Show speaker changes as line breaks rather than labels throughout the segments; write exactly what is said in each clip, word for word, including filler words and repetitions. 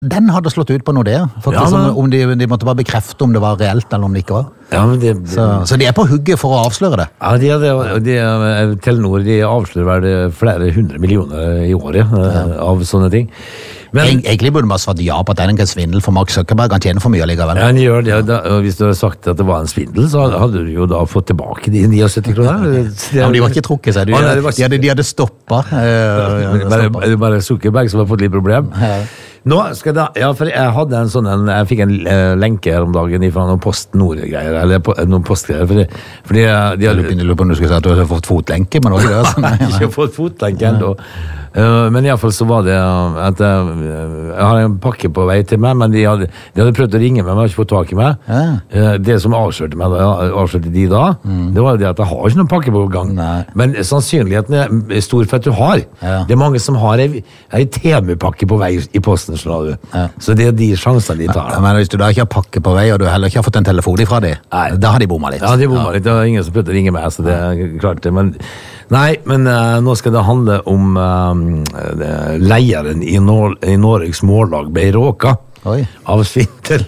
Den hadde slått ut på noe der, faktisk, ja, men... om de, de måtte bare bekrefte om det var reelt, eller om det ikke var.
Ja, men det, det...
Så, så de er på hugget for å avsløre det?
Ja, de, de, de, Telenor de avslører vel flere hundre millioner i året ja. Av sånne ting. Men,
Eg, egentlig burde man svart ja på at det er en svindel, for Mark Zuckerberg han tjener for mye allikevel.
Ja, han gjør det, da, og hvis du hadde sagt at det var en svindel, så hadde du jo da fått tilbake de syttini kroner.
Ja, men de var ikke trukket seg, de, ah, nei, var... de, hadde, de hadde stoppet. Uh,
bare, bare Zuckerberg som har fått litt problem. Ja. Nå skal da, ja, for jeg hadde en sånn, en, jeg fikk en uh, lenke her om dagen fra noen PostNord-greier, eller po, noen postgreier, fordi, fordi uh, de hadde... Jeg lurer på om du skulle si at du hadde fått fotlenke, men også det, altså. Nei, jeg har ikke fått fotlenke enda. Uh, men i hvert fall så var det uh, at uh, jeg har en pakke på vei til meg, men de hadde, de hadde prøvd å ringe meg, men jeg har ikke fått tak i meg. Ja. Uh, det som avslørte meg da, avslørte de da, mm. det var det at jeg har ikke noen pakke på gang. Nei. Men sannsynligheten er stor for at du har. Ja. Det er mange som har en, en T M-pakke på vei i posten. Ja. Så det er de sjansene de tar.
Men, men hvis du da ikke har pakke på vei, og du heller ikke har fått en telefon ifra dem, da har de bommet litt.
Ja, de bommet litt. Det er ingen som prøvde å ringe meg, så det er klart det. Men, nei, men uh, nå skal det handle om uh, leieren i, Nor i Norges mållag ble råka. Oi. Av svindel.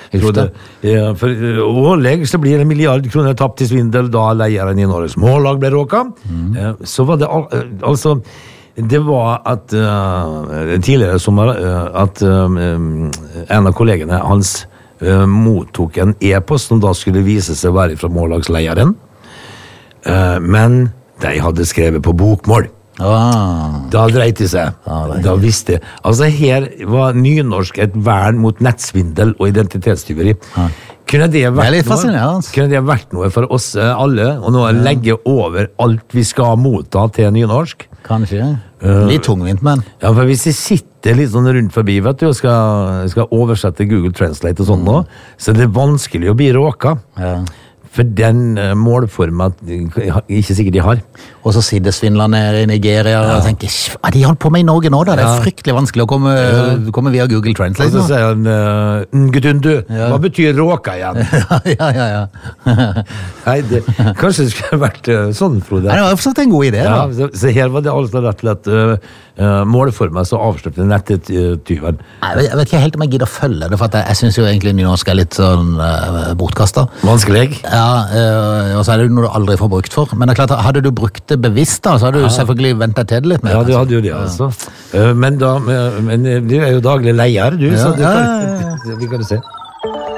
Ja, for uh, årlig så blir en milliard kroner tapt til svindel da leieren i Norges mållag ble råka. Mm. Uh, så var det al altså det var at uh, tidligere sommer uh, at uh, en av kollegene hans uh, mottok en e-post som da skulle vise seg å være fra mållagsleieren, uh, men de hadde skrevet på bokmål. Ah. Da dreit de seg. Ah, da visste jeg. Altså her var nynorsk et vern mot nettsvindel og identitetstyveri. Ah. Kunne det vært det noe? Kunne det vært noe for oss alle, og nå ja. Legge over alt vi skal motta til nynorsk?
Kanskje. Litt tungvint, men.
Ja, for hvis jeg sitter litt sånn rundt forbi, vet du, og skal, skal oversette Google Translate og sånn nå, så det er vanskelig å bli råka. Ja. For den uh, målformen ikke sikkert de har.
Og så sitter svindlerne i Nigeria ja. Og tenker, ah, de holdt på med i Norge nå da, det er ja. Fryktelig vanskelig å komme, ja. Komme via Google Translate.
Og så sier han, uh, Ngutundu, ja. Hva betyr råka igjen?
ja, ja, ja.
Nei, det, kanskje det skulle vært uh, sånn, Frode.
Nei, det var fortsatt en god idé.
Ja, så, så her var det altså rett og slett uh, uh, målformen så avsløpte nettet-tyven.
Jeg, jeg vet ikke helt om jeg gidder å følge det, for jeg, jeg synes jo egentlig nynorsk er litt sånn uh, bortkastet.
Vanskelig?
Ja, uh, og så er det noe du aldri får brukt for. Men det er klart, hadde du brukt det bevisst da, så hadde du ja. Selvfølgelig ventet til det litt mer.
Ja, du hadde jo det, altså. Ja. Uh, men da, men, men du er jo daglig leier, du, ja, så du, ja, ja, ja. Vi kan det se.